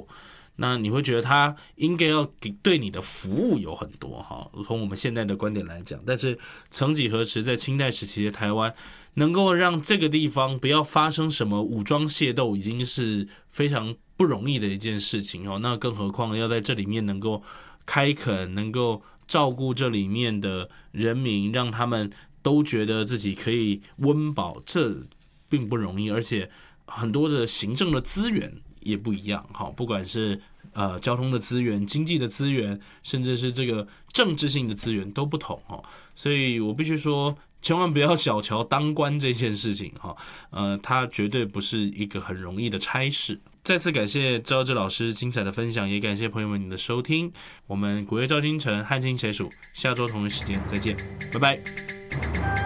多。那你会觉得他应该要对你的服务有很多哈，从我们现在的观点来讲，但是曾几何时，在清代时期的台湾，能够让这个地方不要发生什么武装械斗，已经是非常不容易的一件事情哦。那更何况要在这里面能够开垦，能够照顾这里面的人民，让他们都觉得自己可以温饱，这并不容易，而且很多的行政的资源也不一样，不管是交通的资源、经济的资源，甚至是这个政治性的资源都不同，所以我必须说，千万不要小瞧当官这件事情，它绝对不是一个很容易的差事。再次感谢赵志老师精彩的分享，也感谢朋友们你的收听。我们古月照今晨，汉清写署，下周同一时间再见，拜拜。